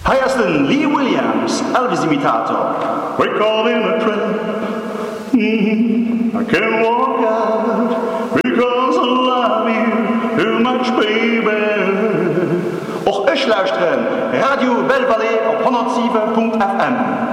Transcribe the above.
Heiersten Lee Williams, Elvis-Imitator. We caught in a trap. I can't walk out because I love you too much, baby. Och ech lauschtren, Radio Bellevallée op 107.fm.